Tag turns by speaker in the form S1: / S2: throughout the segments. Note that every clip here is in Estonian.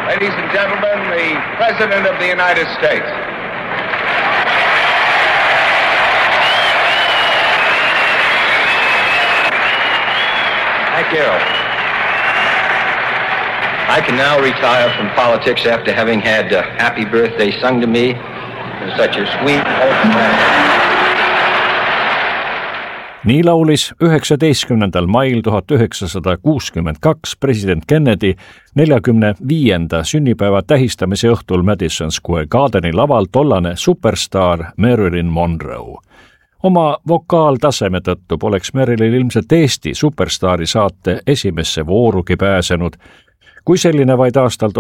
S1: Ladies and gentlemen, the President of the United States.
S2: Thank you. I can now retire from politics after having had Happy Birthday sung to me in such a sweet, open way.
S3: Nii laulis 19. mail 1962 president Kennedy 45. sünnipäeva tähistamise õhtul Madison Square Gardeni laval tollane superstaar Marilyn Monroe. Oma vokaaltaseme tõttu poleks Marilyn ilmselt Eesti superstaari saate esimesse voorugi pääsenud, kui selline vaid aastal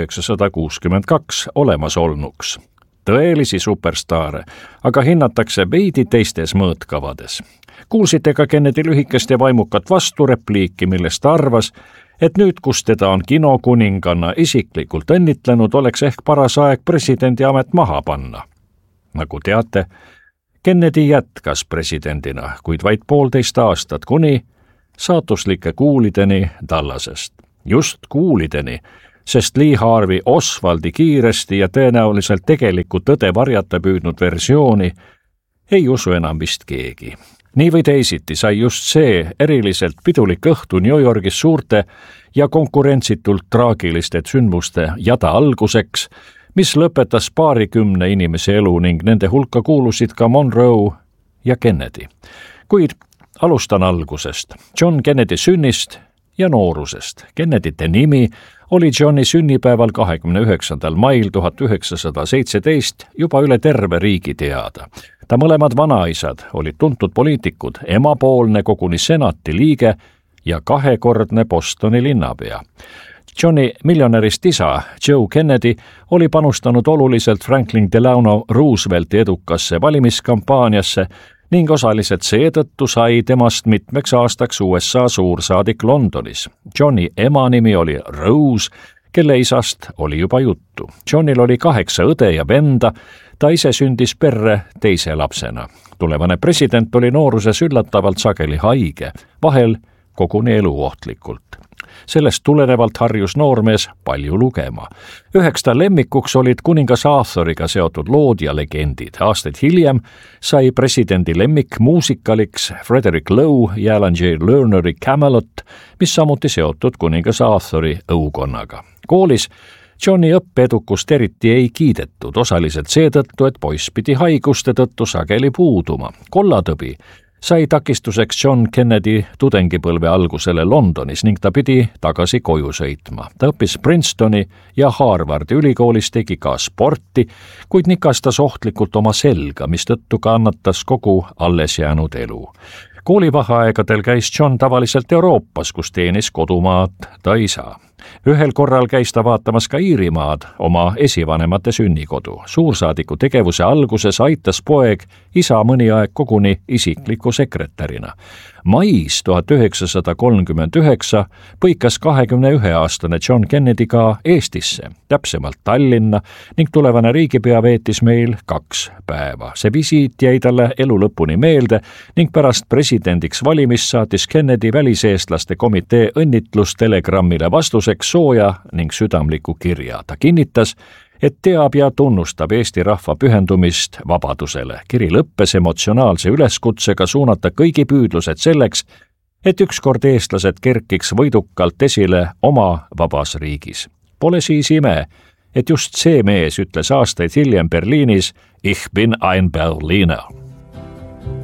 S3: 1962 olemas olnuks. Tõelisi superstaare aga hinnatakse veidi teistes mõõtkavades. Kuulsite ka Kennedy lühikest ja vaimukat vasturepliiki, millest ta arvas, et nüüd, kus teda on kinokuninganna isiklikult õnnitlenud, oleks ehk paras aeg presidendi amet maha panna. Nagu teate, Kennedy jätkas presidendina, kuid vaid 1,5 aastat kuni saatuslike kuulideni Dallasest. Just kuulideni, sest Lee Harvey Oswaldi kiiresti ja tõenäoliselt tegelikku tõde varjata püüdnud versiooni ei usu enam vist keegi. Nii või teisiti sai just see eriliselt pidulik õhtu New Yorgis suurte ja konkurentsitult traagiliste sündmuste jada alguseks, mis lõpetas 20 inimese elu ning nende hulka kuulusid ka Monroe ja Kennedy. Kuid alustan algusest. John Kennedy sünnist ja noorusest. Kennedyte nimi oli Johni sünnipäeval 29. mail 1917 juba üle terve riigi teada. Ta mõlemad vanaisad olid tuntud poliitikud, emapoolne koguni senati liige ja 2-kordne Bostoni linnapea. Johni miljonärist isa, Joe Kennedy, oli panustanud oluliselt Franklin Delano Roosevelti edukasse valimiskampaaniasse ning osaliselt seetõttu sai temast mitmeks aastaks USA suursaadik Londonis. Johni ema nimi oli Rose, kelle isast oli juba juttu. Johnil oli 8 õde ja venda, ta ise sündis perre teise lapsena. Tulevane president oli nooruses üllatavalt sageli haige, vahel koguni eluohtlikult. Sellest tulenevalt harjus noormees palju lugema. Üheks ta lemmikuks olid kuningas Arthuriga seotud lood ja legendid. Aastaid hiljem sai presidendi lemmik muusikaliks Frederick Lowe ja Alan J. Lerneri Camelot, mis samuti seotud kuningas Arthuri õukonnaga. Koolis Johni õppeedukust eriti ei kiidetud, osaliselt seetõttu, et poiss pidi haiguste tõttu sageli puuduma. Kollatõbi sai takistuseks John Kennedy tudengipõlve algusele Londonis ning ta pidi tagasi koju sõitma. Ta õppis Princetoni ja Harvardi ülikoolis, tegi ka sporti, kuid nikastas ohtlikult oma selga, mistõttu kannatas kogu alles jäänud elu. Koolivaheaegadel käis John tavaliselt Euroopas, kus teenis kodumaad ta isa. Ühel korral käis ta vaatamas ka Iirimaad, oma esivanemate sünnikodu. Suursaadiku tegevuse alguses aitas poeg isa mõni aeg koguni isikliku sekretärina. Mais 1939 põikas 21-aastane John Kennedy ka Eestisse, täpsemalt Tallinna, ning tulevane riigipea veetis meil 2 päeva. See visiit jäi talle elu lõpuni meelde ning pärast presidendiks valimist saatis Kennedy väliseestlaste komitee õnnitlustelegrammile vastuseks sooja ning südamliku kirja. Ta kinnitas, et teab ja tunnustab Eesti rahva pühendumist vabadusele. Kiri lõppes emotsionaalse üleskutsega suunata kõigi püüdlused selleks, et ükskord eestlased kerkiks võidukalt esile oma vabas riigis. Pole siis ime, et just see mees ütles aastaid hiljem Berliinis: Ich bin ein Berliner.